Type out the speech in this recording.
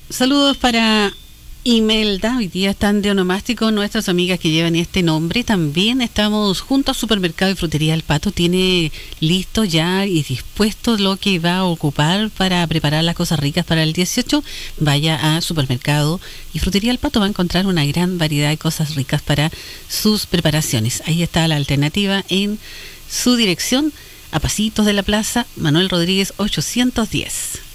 Saludos para Imelda. Hoy día están de onomástico nuestras amigas que llevan este nombre. También estamos junto a Supermercado y Frutería El Pato. Tiene listo ya y dispuesto lo que va a ocupar para preparar las cosas ricas para el 18. Vaya a Supermercado y Frutería El Pato. Va a encontrar una gran variedad de cosas ricas para sus preparaciones. Ahí está la alternativa en su dirección, a pasitos de la plaza Manuel Rodríguez 810.